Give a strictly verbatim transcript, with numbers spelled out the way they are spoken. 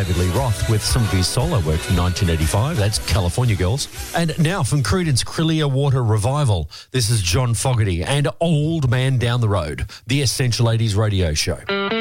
David Lee Roth with some of his solo work from nineteen eighty-five. That's California Girls. And now from Creedence Clearwater Revival, this is John Fogerty and Old Man Down the Road, the Essential eighties radio show.